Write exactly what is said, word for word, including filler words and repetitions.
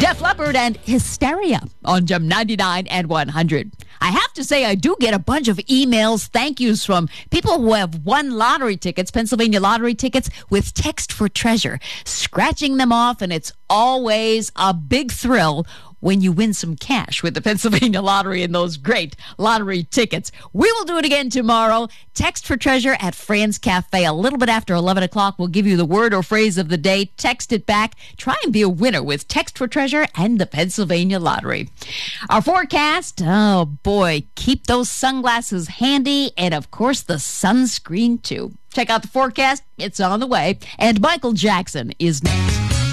Def Leppard and Hysteria on Gem ninety-nine and one hundred. I have to say, I do get a bunch of emails, thank yous from people who have won lottery tickets, Pennsylvania lottery tickets, with text for treasure, scratching them off, and it's always a big thrill when you win some cash with the Pennsylvania Lottery and those great lottery tickets. We will do it again tomorrow. Text for treasure at Fran's Cafe. A little bit after eleven o'clock, we'll give you the word or phrase of the day. Text it back. Try and be a winner with Text for Treasure and the Pennsylvania Lottery. Our forecast, oh boy, keep those sunglasses handy, and of course the sunscreen too. Check out the forecast. It's on the way. And Michael Jackson is next.